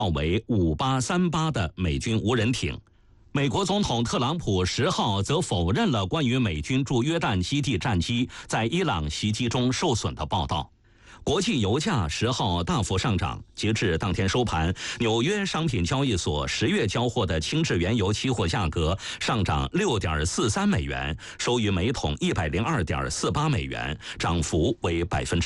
号为5838的美军无人艇。美国总统特朗普10号则否认了关于美军驻约旦基地战机在伊朗袭击中受损的报道。国际油价10号大幅上涨，截至当天收盘，纽约商品交易所10月交货的轻质原油期货价格上涨6.43美元，收于每桶102.48美元，涨幅为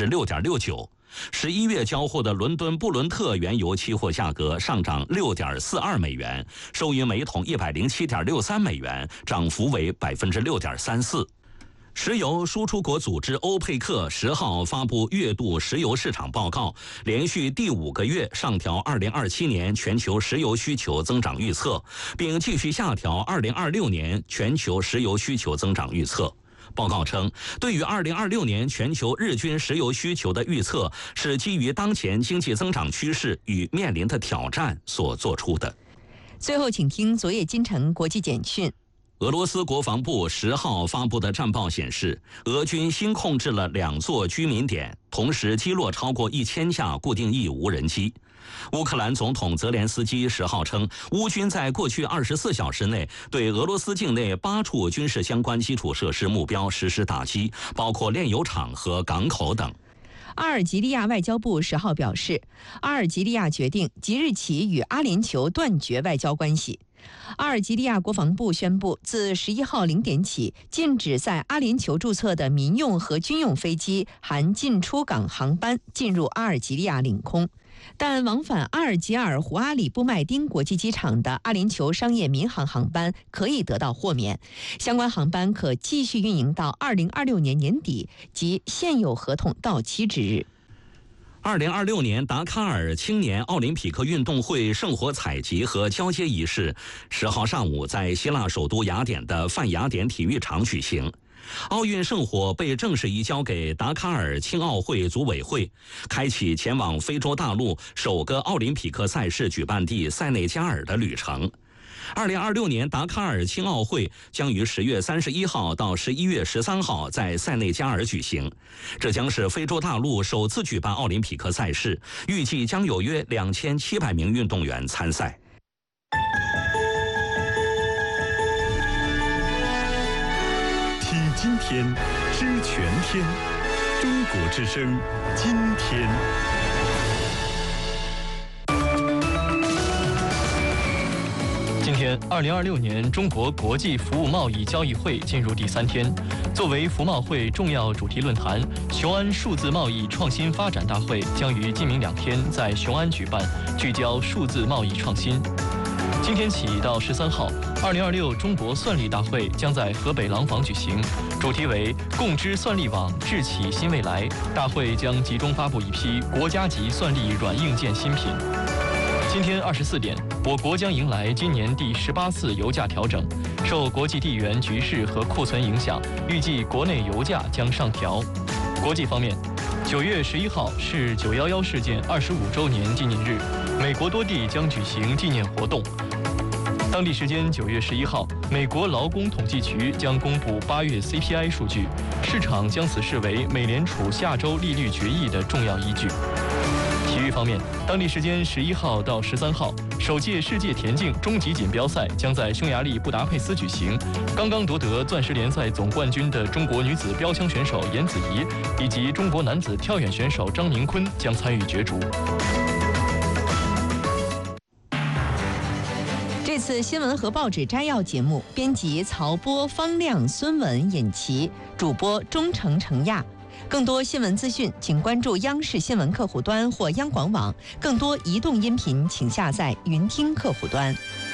6.69%。11月交货的伦敦布伦特原油期货价格上涨6.42美元，收于每桶107.63美元，涨幅为6.34%。石油输出国组织欧佩克10号发布月度石油市场报告，连续第5个月上调2027年全球石油需求增长预测，并继续下调2026年全球石油需求增长预测。报告称，对于2026年全球日均石油需求的预测是基于当前经济增长趋势与面临的挑战所做出的。 最后，请听昨夜今晨国际简讯。 俄罗斯国防部10号发布的战报显示，俄军新控制了2座居民点，同时击落超过1000架固定翼无人机。乌克兰总统泽连斯基10号称，乌军在过去24小时内对俄罗斯境内8处军事相关基础设施目标实施打击，包括炼油厂和港口等。 阿尔及利亚外交部10号表示，阿尔及利亚决定即日起与阿联酋断绝外交关系。阿尔及利亚国防部宣布，自11号0点起，禁止在阿联酋注册的民用和军用飞机含进出港航班进入阿尔及利亚领空。但往返阿尔及尔胡阿里布麦丁国际机场的阿联酋商业民航航班可以得到豁免，相关航班可继续运营到2026年年底，即现有合同到期之日。 2026年达喀尔青年奥林匹克运动会圣火采集和交接仪式10号上午在希腊首都雅典的泛雅典体育场举行。奥运圣火被正式移交给达喀尔青奥会组委会，开启前往非洲大陆首个奥林匹克赛事举办地塞内加尔的旅程。2026年达喀尔青奥会将于10月31号到11月13号在塞内加尔举行，这将是非洲大陆首次举办奥林匹克赛事，预计将有约2700名运动员参赛。 听今天，知全天，中国之声，今天。 今天，2026年中国国际服务贸易交易会进入第3天。作为服贸会重要主题论坛，雄安数字贸易创新发展大会将于今明2天在雄安举办，聚焦数字贸易创新。今天起到13号，2026中国算力大会将在河北廊坊举行，主题为“共知算力网，智启新未来”。大会将集中发布一批国家级算力软硬件新品。今天24点，我国将迎来今年第18次油价调整。受国际地缘局势和库存影响，预计国内油价将上调。国际方面，9月11号是911事件25周年纪念日，美国多地将举行纪念活动。当地时间9月11号，美国劳工统计局将公布8月 CPI 数据，市场将此视为美联储下周利率决议的重要依据。体育方面，当地时间11号到13号，首届世界田径终极锦标赛将在匈牙利布达佩斯举行。刚刚夺得钻石联赛总冠军的中国女子标枪选手严子怡以及中国男子跳远选手张明坤将参与角逐。 这次新闻和报纸摘要节目，编辑曹波、方亮、孙文、尹琪，主播钟诚、程亚。更多新闻资讯，请关注央视新闻客户端或央广网。更多移动音频，请下载云听客户端。